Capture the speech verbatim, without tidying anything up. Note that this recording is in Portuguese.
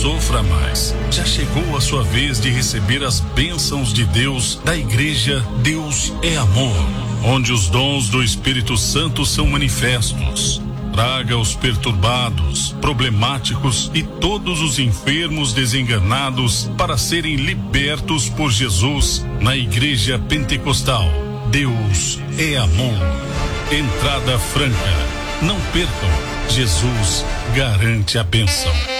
sofra mais. Já chegou a sua vez de receber as bênçãos de Deus da Igreja Deus é Amor, onde os dons do Espírito Santo são manifestos. Traga os perturbados, problemáticos e todos os enfermos desenganados para serem libertos por Jesus na Igreja Pentecostal. Deus é Amor. Entrada franca. Não percam. Jesus garante a bênção.